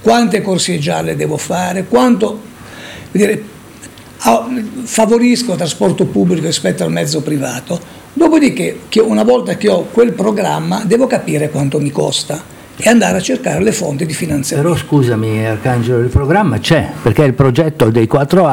quante corsie gialle devo fare, quanto favorisco il trasporto pubblico rispetto al mezzo privato. Dopodiché, una volta che ho quel programma, devo capire quanto mi costa e andare a cercare le fonti di finanziamento. Però scusami Arcangelo, il programma c'è, perché è il progetto dei 4